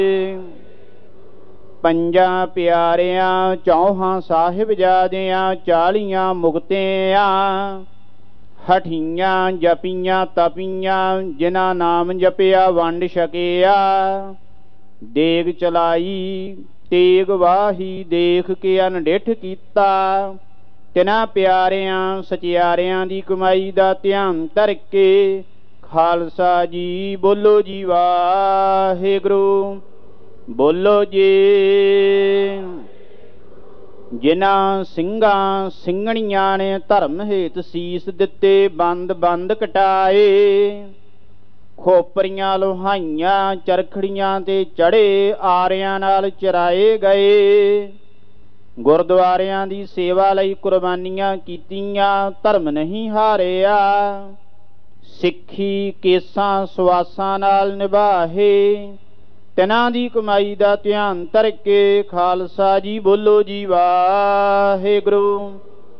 ਪੰਜਾਂ ਪਿਆਰਿਆਂ ਚੌਹਾਂ ਸਾਹਿਬਜ਼ਾਦਿਆਂ 40 ਮੁਕਤਿਆਂ ਹਠੀਆਂ ਜਪੀਆਂ ਤਪੀਆਂ ਜਿਨ੍ਹਾਂ ਨਾਮ ਜਪਿਆ ਵੰਡ ਛਕਿਆ। ਦੇਗ ਚਲਾਈ ਤੇਗ ਵਾਹੀ ਦੇਖ ਕੇ ਅਣਡਿੱਠ ਕੀਤਾ। ਤਿਨਾਂ ਪਿਆਰਿਆਂ ਸਚਿਆਰਿਆਂ ਦੀ ਕਮਾਈ ਦਾ ਧਿਆਨ ਧਰ ਕੇ ਖਾਲਸਾ ਜੀ ਬੋਲੋ ਜੀ ਵਾਹਿਗੁਰੂ ਬੋਲੋ ਜੀ। ਜਿਨ੍ਹਾਂ ਸਿੰਘਾਂ ਸਿੰਘਣੀਆਂ ਨੇ ਧਰਮ ਹੇਤ ਸੀਸ ਦਿੱਤੇ ਬੰਦ ਬੰਦ ਕਟਾਏ। ਖੋਪਰੀਆਂ ਲੋਹਾਈਆਂ ਚਰਖੜੀਆਂ ਤੇ ਚੜ੍ਹੇ ਆਰਿਆਂ ਨਾਲ ਚਰਾਏ ਗਏ। ਗੁਰਦੁਆਰਿਆਂ ਦੀ ਸੇਵਾ ਲਈ ਕੁਰਬਾਨੀਆਂ ਕੀਤੀਆਂ ਧਰਮ ਨਹੀਂ ਹਾਰਿਆ। ਸਿੱਖੀ ਕੇਸਾਂ ਸਵਾਸਾਂ ਨਾਲ ਨਿਭਾਹੇ। ਤਿਨਾਂ ਦੀ ਕਮਾਈ ਦਾ ਧਿਆਨ ਧਰ ਕੇ ਖਾਲਸਾ ਜੀ ਬੋਲੋ ਜੀ ਵਾਹਿਗੁਰੂ